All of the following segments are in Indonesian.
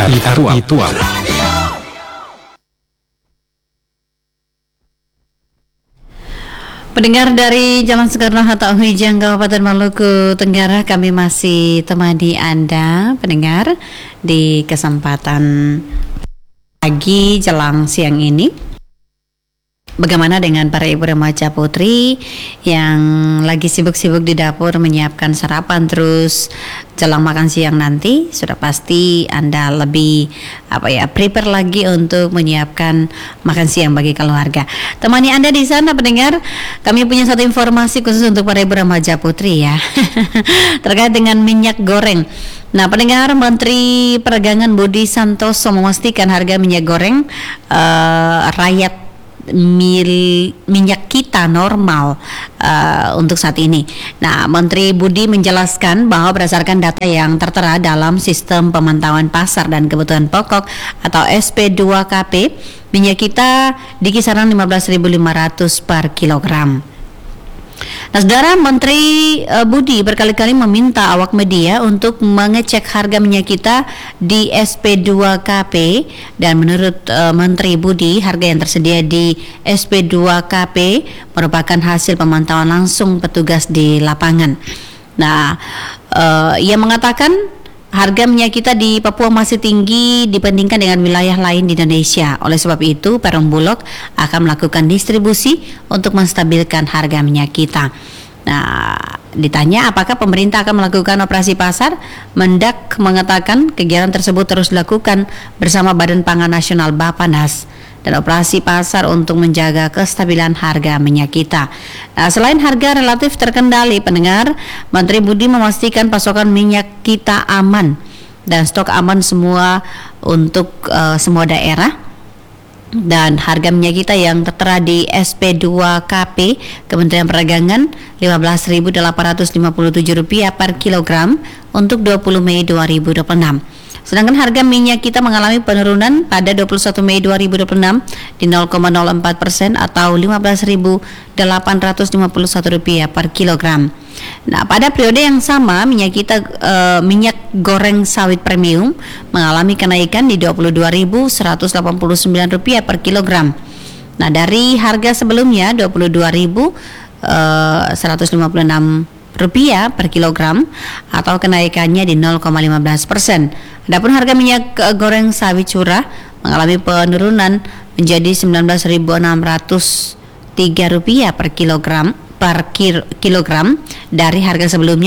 RRI Atual. Pendengar dari Jalan Soekarno-Hatta Huijang, Kabupaten Maluku Tenggara, kami masih temani Anda pendengar di kesempatan pagi jelang siang ini. Bagaimana dengan para ibu remaja putri yang lagi sibuk-sibuk di dapur menyiapkan sarapan, terus jelang makan siang nanti sudah pasti Anda lebih prepare lagi untuk menyiapkan makan siang bagi keluarga. Temani Anda di sana pendengar, kami punya satu informasi khusus untuk para ibu remaja putri ya. Terkait dengan minyak goreng. Nah, pendengar, Menteri Perdagangan Budi Santoso memastikan harga minyak goreng rakyat minyak kita normal untuk saat ini. Nah, Menteri Budi menjelaskan bahwa berdasarkan data yang tertera dalam Sistem Pemantauan Pasar dan Kebutuhan Pokok atau SP2KP, minyak kita di kisaran 15.500 per kilogram. Nah, Saudara, Menteri Budi berkali-kali meminta awak media untuk mengecek harga minyak kita di SP2KP, dan menurut Menteri Budi, harga yang tersedia di SP2KP merupakan hasil pemantauan langsung petugas di lapangan. Nah, ia mengatakan harga minyak kita di Papua masih tinggi dibandingkan dengan wilayah lain di Indonesia. Oleh sebab itu, Perum Bulog akan melakukan distribusi untuk menstabilkan harga minyak kita. Nah, ditanya apakah pemerintah akan melakukan operasi pasar, Mendak mengatakan kegiatan tersebut terus dilakukan bersama Badan Pangan Nasional Bappenas dan operasi pasar untuk menjaga kestabilan harga minyak kita. Nah, selain harga relatif terkendali, pendengar, Menteri Budi memastikan pasokan minyak kita aman dan stok aman semua untuk semua daerah. Dan harga minyak kita yang tertera di SP2KP Kementerian Perdagangan Rp15.857 per kilogram untuk 20 Mei 2026. Sedangkan harga minyak kita mengalami penurunan pada 21 Mei 2026 di 0,04% atau Rp15.851 per kilogram. Nah, pada periode yang sama minyak minyak goreng sawit premium mengalami kenaikan di Rp22.189 per kilogram. Nah, dari harga sebelumnya Rp22.156 per kilogram atau kenaikannya di 0,15%. Adapun harga minyak goreng sawit curah mengalami penurunan menjadi Rp19.603 per kilogram dari harga sebelumnya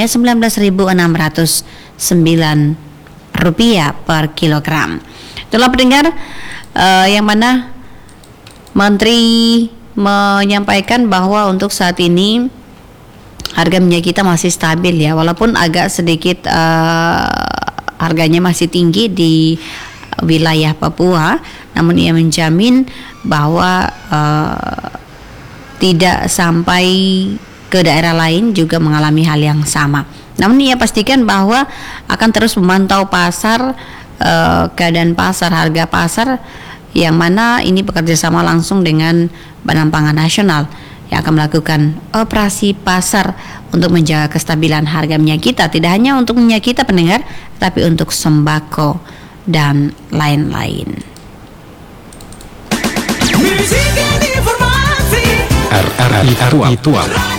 Rp19.609 per kilogram. Itulah pendengar yang mana Menteri menyampaikan bahwa untuk saat ini harga minyak kita masih stabil ya, walaupun agak sedikit harganya masih tinggi di wilayah Papua, namun ia menjamin bahwa tidak sampai ke daerah lain juga mengalami hal yang sama. Namun ia pastikan bahwa akan terus memantau pasar, keadaan pasar, harga pasar, yang mana ini bekerja sama langsung dengan Badan Pangan Nasional yang akan melakukan operasi pasar untuk menjaga kestabilan harga minyak kita. Tidak hanya untuk minyak kita pendengar, tapi untuk sembako dan lain-lain. RRI Atual.